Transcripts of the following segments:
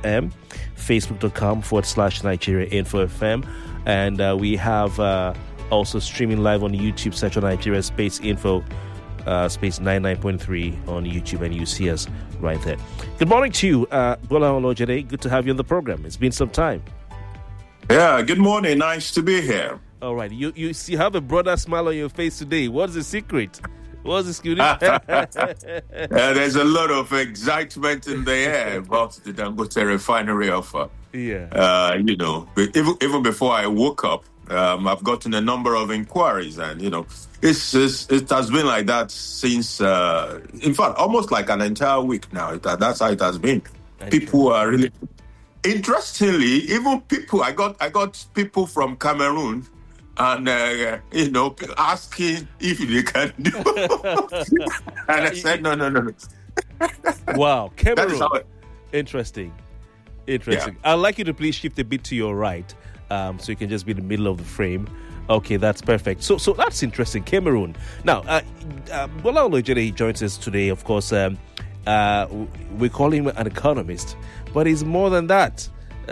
FM, facebook.com/Nigeria Info FM. And we have also streaming live on YouTube, search on Nigeria Space Info, space 99.3 on YouTube, and you see us right there. Good morning to you, Bola Olojede. Good to have you on the program. It's been some time. Yeah, good morning. Nice to be here. All right. You have a broader smile on your face today. What's the secret? What's the secret? There's a lot of excitement in the air about the Dangote refinery offer. Yeah. Even before I woke up, I've gotten a number of inquiries, and it has been like that since, in fact, almost like an entire week now. That's how it has been. People are really, interestingly, even people. I got people from Cameroon, and asking if they can do. And I said no. Wow, Cameroon. Interesting. Yeah. I'd like you to please shift a bit to your right. So you can just be in the middle of the frame. Okay, that's perfect. So that's interesting. Cameroon. Now, Bola Olojede joins us today. Of course, we call him an economist, but he's more than that.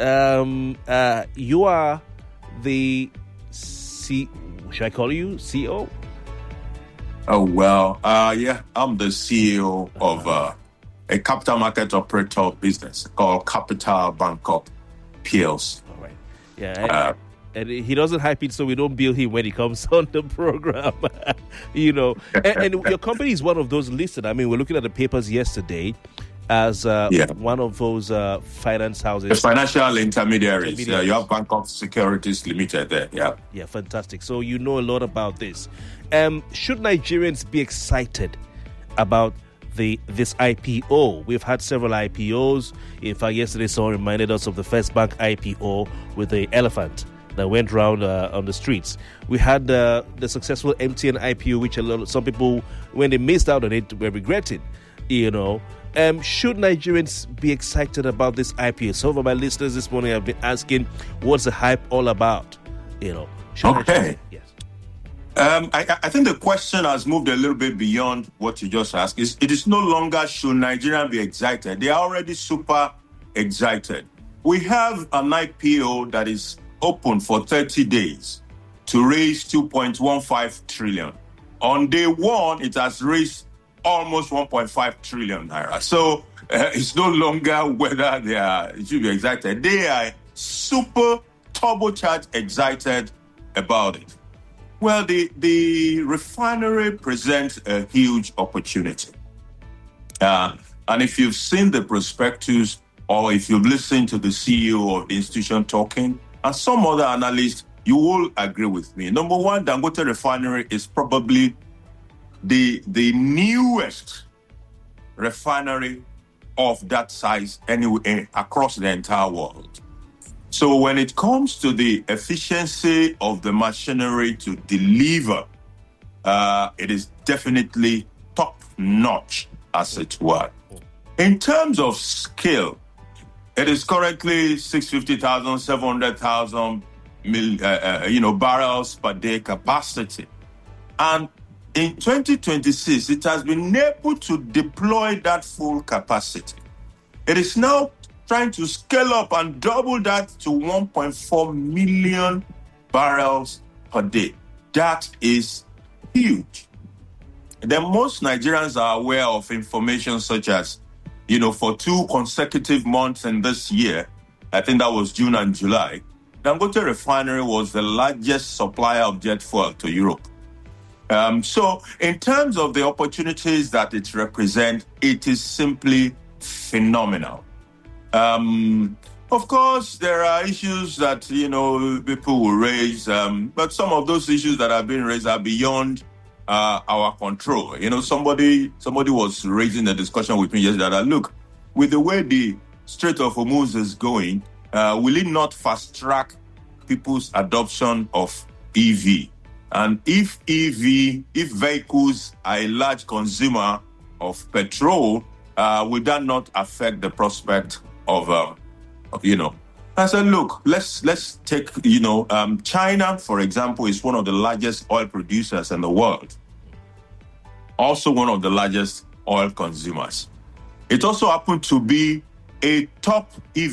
You are the should I call you CEO? Oh, well, I'm the CEO of a capital market operator business called Capital Bangkok PLC. Yeah, and he doesn't hype it, so we don't bill him when he comes on the program. And your company is one of those listed. I mean, we're looking at the papers yesterday as one of those finance houses. The financial intermediaries. You have Bangkok Securities Limited there. Yeah, fantastic. So you know a lot about this. Should Nigerians be excited about this IPO? We've had several IPOs. In fact, yesterday someone reminded us of the First Bank IPO with the elephant that went around on the streets. We had the successful MTN IPO, which some people, when they missed out on it, were regretting. Should Nigerians be excited about this IPO? Some of my listeners this morning have been asking, what's the hype all about? Okay. Yes. I think the question has moved a little bit beyond what you just asked. It is no longer should Nigerians be excited. They are already super excited. We have an IPO that is open for 30 days to raise 2.15 trillion. On day one, it has raised almost 1.5 trillion naira. So it's no longer whether they should be excited. They are super turbocharged excited about it. Well, the refinery presents a huge opportunity. And if you've seen the prospectus, or if you've listened to the CEO of the institution talking, and some other analysts, you will agree with me. Number one, Dangote Refinery is probably the newest refinery of that size anywhere across the entire world. So when it comes to the efficiency of the machinery to deliver, it is definitely top-notch, as it were. In terms of scale, it is currently 650,000, 700,000 barrels per day capacity. And in 2026, it has been able to deploy that full capacity. It is now trying to scale up and double that to 1.4 million barrels per day. That is huge. Then most Nigerians are aware of information such as, for 2 consecutive months in this year, I think that was June and July, Dangote Refinery was the largest supplier of jet fuel to Europe. So in terms of the opportunities that it represents, it is simply phenomenal. Of course, there are issues that, people will raise, but some of those issues that have been raised are beyond our control. Somebody was raising a discussion with me yesterday that, look, with the way the Strait of Hormuz is going, will it not fast-track people's adoption of EV? And if vehicles are a large consumer of petrol, will that not affect the prospect of I said, look, let's take, China, for example, is one of the largest oil producers in the world. Also one of the largest oil consumers. It also happened to be a top EV